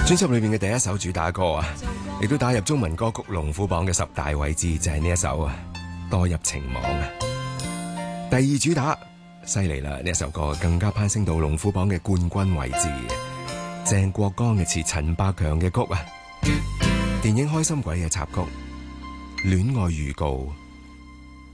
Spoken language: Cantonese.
專輯裏面嘅第一首主打歌啊，亦都打入中文歌曲龍虎榜嘅10大位置，就係呢一首啊，墮入情網啊。第二主打犀利啦，呢一首歌更加攀升到龍虎榜嘅冠軍位置。鄭國江嘅詞，陳百強嘅曲啊，電影《開心鬼》嘅插曲《戀愛預告》。